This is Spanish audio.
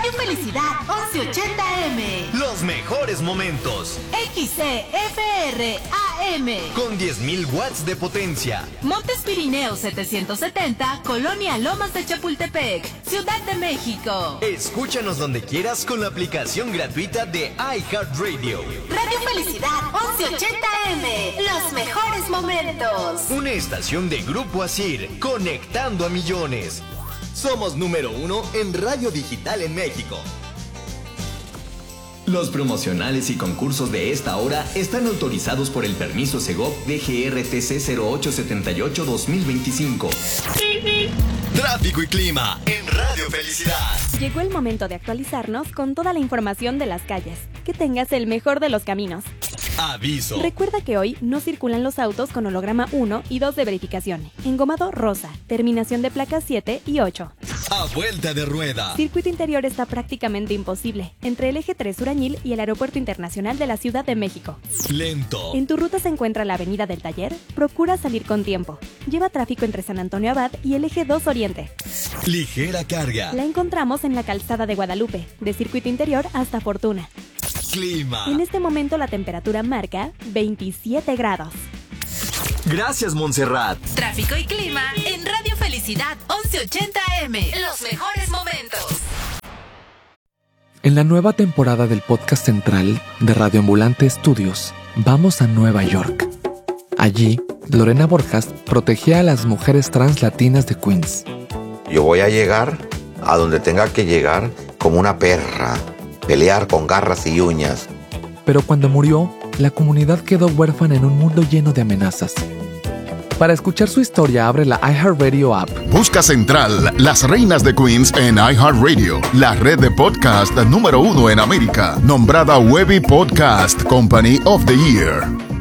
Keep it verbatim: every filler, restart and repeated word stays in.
Radio Felicidad once ochenta A M. Los mejores momentos. X C F R A M. Con diez mil watts de potencia. Montes Pirineos setecientos setenta, Colonia Lomas de Chapultepec, Ciudad de México. Escúchanos donde quieras con la aplicación gratuita de iHeartRadio. Radio Felicidad once ochenta A M. Los mejores momentos. Una estación de Grupo Asir, conectando a millones. Somos número uno en radio digital en México. Los promocionales y concursos de esta hora están autorizados por el permiso Segov D G R T C cero ocho siete ocho guión dos mil veinticinco. Tráfico y clima en Radio Felicidad. Llegó el momento de actualizarnos con toda la información de las calles. Que tengas el mejor de los caminos. Aviso. Recuerda que hoy no circulan los autos con holograma uno y dos de verificación. Engomado rosa, terminación de placas siete y ocho. A vuelta de rueda. Circuito interior está prácticamente imposible, entre el eje tres Surañil y el Aeropuerto Internacional de la Ciudad de México. Lento. En tu ruta se encuentra la Avenida del Taller, procura salir con tiempo. Lleva tráfico entre San Antonio Abad y el eje dos Oriente. Ligera carga. La encontramos en la calzada de Guadalupe, de circuito interior hasta Fortuna. Clima. En este momento la temperatura marca veintisiete grados. Gracias, Montserrat. Tráfico y clima en Radio Felicidad once ochenta A M. Los mejores momentos. En la nueva temporada del podcast central de Radio Ambulante Estudios, vamos a Nueva York. Allí, Lorena Borjas protegía a las mujeres trans latinas de Queens. Yo voy a llegar a donde tenga que llegar como una perra, pelear con garras y uñas. Pero cuando murió, la comunidad quedó huérfana en un mundo lleno de amenazas. Para escuchar su historia, abre la iHeartRadio app. Busca Central, las reinas de Queens en iHeartRadio, la red de podcast número uno en América, nombrada Webby Podcast Company of the Year.